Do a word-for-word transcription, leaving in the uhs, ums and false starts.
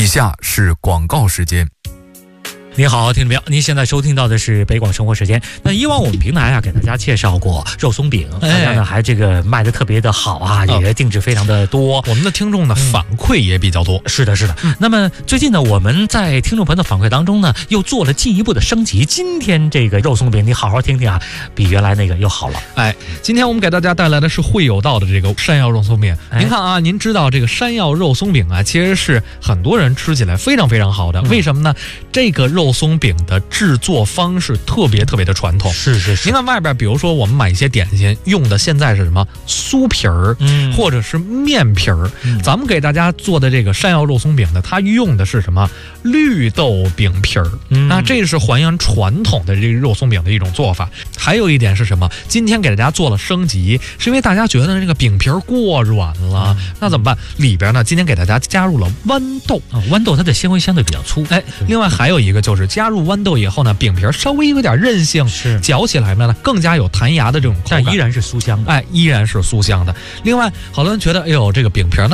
以下是广告时间。 你好，听众朋友，您现在收听到的是北广生活时间。那以往我们平台啊给大家介绍过肉松饼，大家呢还这个卖的特别的好啊，也定制非常的多。 我们的听众呢、嗯、反馈也比较多。 是的，是的。嗯、那么最近呢，我们在听众朋友的反馈当中呢，又做了进一步的升级。今天这个肉松饼，你好好听听啊，比原来那个又好了。 哎，今天我们给大家带来的是会有道的这个山药肉松饼。哎、您看啊，您知道这个山药肉松饼啊，其实是很多人吃起来非常非常好的。嗯、为什么呢？这个肉松饼的制作方式特别特别的传统， 是是是。 您看外边，比如说我们买一些点心用的，现在是什么酥皮儿，嗯，或者是面皮儿。嗯、咱们给大家做的这个山药肉松饼呢，它用的是什么绿豆饼皮儿。嗯、那这是还原传统的这个肉松饼的一种做法。还有一点是什么？今天给大家做了升级，是因为大家觉得这个饼皮儿过软了，嗯、那怎么办？里边呢，今天给大家加入了豌豆啊，豌豆它的纤维相对比较粗。 哎，另外还有一个就是加入豌豆以后呢，饼皮稍微有点韧性， 是嚼起来呢更加有弹牙的这种口感， 但依然是酥香的， 哎，依然是酥香的。另外，好多人觉得，哎呦，这个饼皮呢